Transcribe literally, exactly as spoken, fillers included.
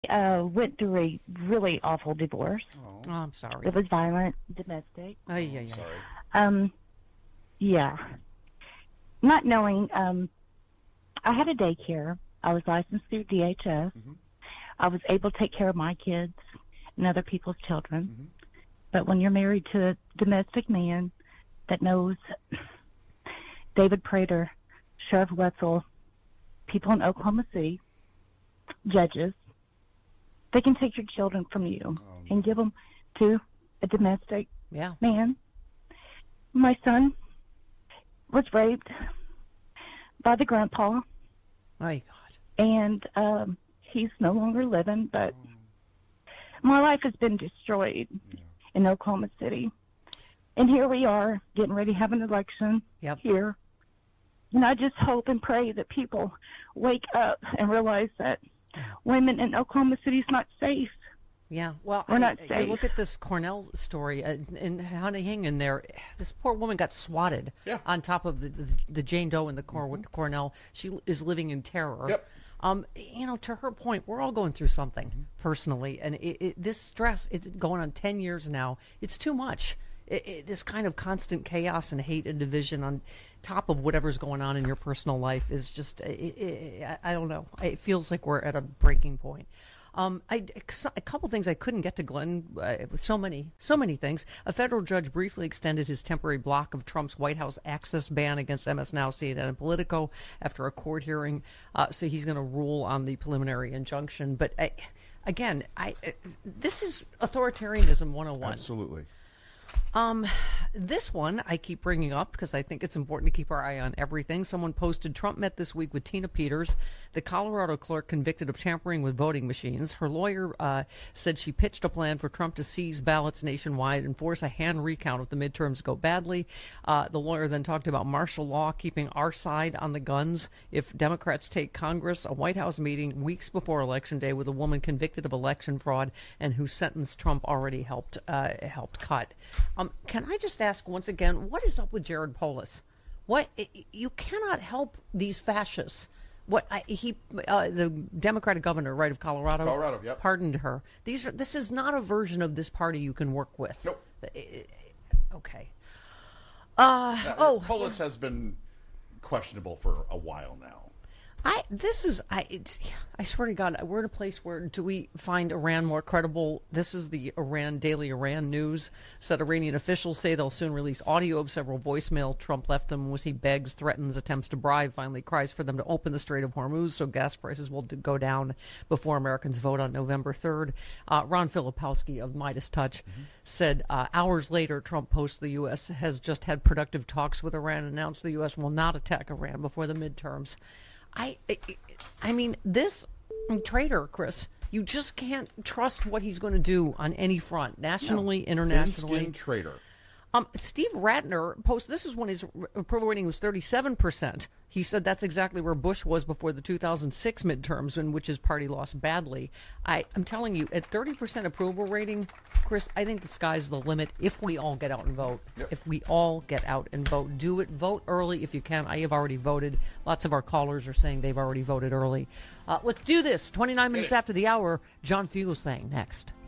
uh, went through a really awful divorce. Oh, Oh, I'm sorry. It was violent, domestic. Oh, yeah, yeah. sorry. Um, yeah. Not knowing, um, I had a daycare. I was licensed through D H S. Mhm. I was able to take care of my kids and other people's children. Mhm. But when you're married to a domestic man that knows David Prater, Sheriff Wetzel, people in Oklahoma City, judges, they can take your children from you Um, and give them to a domestic Yeah. man. My son was raped by the grandpa, My God. and um, he's no longer living, but my life has been destroyed Yeah. in Oklahoma City. And here we are getting ready to have an election Yep. here. And I just hope and pray that people wake up and realize that women in Oklahoma City is not safe. Yeah, well, We're I, not I safe. look at this Cornell story, uh, and honey, hang in there. This poor woman got swatted Yeah. on top of the, the, the Jane Doe in the Cor- Cornell. She is living in terror. Yep. Um, you know, to her point, we're all going through something personally, and it, it, this stress, it's going on ten years now. It's too much. It, it, this kind of constant chaos and hate and division on top of whatever's going on in your personal life is just, it, it, I I don't know. It feels like we're at a breaking point. Um, I, a couple things I couldn't get to, Glenn, uh, with so many, so many things. A federal judge briefly extended his temporary block of Trump's White House access ban against M S Now, C N N, and Politico after a court hearing. Uh, so he's going to rule on the preliminary injunction. But I, again, I, uh, this is authoritarianism one oh one. Absolutely. Um, this one I keep bringing up because I think it's important to keep our eye on everything. Someone posted, Trump met this week with Tina Peters, the Colorado clerk convicted of tampering with voting machines. Her lawyer uh, said she pitched a plan for Trump to seize ballots nationwide and force a hand recount if the midterms go badly. Uh, the lawyer then talked about martial law keeping our side on the guns if Democrats take Congress. A White House meeting weeks before Election Day with a woman convicted of election fraud and whose sentence Trump already helped uh, helped cut. Um, can I just ask once again, what is up with Jared Polis? What you cannot help these fascists. What I, he, uh, the Democratic governor, right, of Colorado, Colorado, yep. pardoned her. These are. This is not a version of this party you can work with. Nope. Okay. Uh, Now, oh, Polis has been questionable for a while now. I this is I it's, I swear to God, we're in a place where do we find Iran more credible? This is the Iran Daily Iran News. Said Iranian officials say they'll soon release audio of several voicemail Trump left them as he begs, threatens, attempts to bribe, finally cries for them to open the Strait of Hormuz so gas prices will go down before Americans vote on November third. Uh, Ron Filipowski of Midas Touch mm-hmm. said uh, hours later, Trump posts the U S has just had productive talks with Iran and announced the U S will not attack Iran before the midterms. I, I, I mean, this traitor, Chris, you just can't trust what he's going to do on any front, nationally, no. internationally. Thin-skinned traitor. Um, Steve Ratner posted, this is when his approval rating was thirty-seven percent. He said that's exactly where Bush was before the two thousand six midterms, in which his party lost badly. I, I'm telling you, at thirty percent approval rating, Chris, I think the sky's the limit if we all get out and vote. Yep. If we all get out and vote. Do it. Vote early if you can. I have already voted. Lots of our callers are saying they've already voted early. Uh, let's do this. twenty-nine minutes after the hour, John Fugelsang next.